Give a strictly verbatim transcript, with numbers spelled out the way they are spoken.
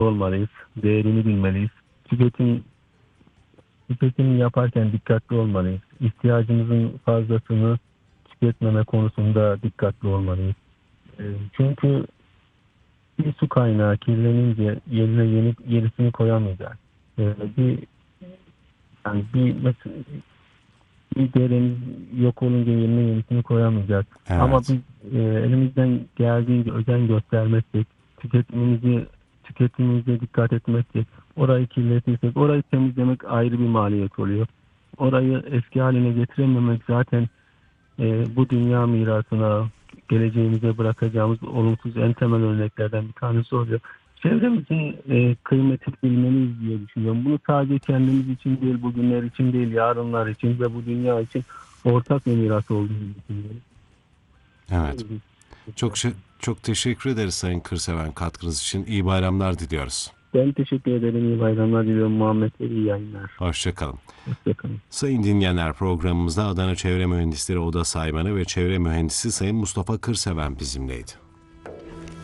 olmalıyız. Değerini bilmeliyiz. Tüketim, tüketim yaparken dikkatli olmalıyız. İhtiyacımızın fazlasını tüketmeme konusunda dikkatli olmalıyız. E, çünkü bir su kaynağı kirlenince yerine yeni yenisini koyamayacağız. E, bir yani bir mesela bir deremiz yok olunca yerine yenisini koyamayacağız. Ama Evet. biz e, elimizden geldiğince özen göstermezsek, tüketimimizi tüketimimize dikkat etmezsek, orayı kirletirsek, orayı temizlemek ayrı bir maliyet oluyor. Orayı eski haline getirememek zaten e, bu dünya mirasına, geleceğimize bırakacağımız olumsuz en temel örneklerden bir tanesi oluyor. Çevremizin e, kıymetini bilmeliyiz diye düşünüyorum. Bunu sadece kendimiz için değil, bugünler için değil, yarınlar için ve bu dünya için ortak bir miras olduğunu düşünüyorum. Evet. Çok şe- çok teşekkür ederiz Sayın Kırseven katkınız için. İyi bayramlar diliyoruz. Ben teşekkür ederim. İyi bayramlar diliyorum Muhammed Bey. İyi yayınlar. Hoşça kalın. Hoşçakalın. Sayın dinleyenler, programımızda Adana Çevre Mühendisleri Oda Saymanı ve Çevre Mühendisi Sayın Mustafa Kırseven bizimleydi.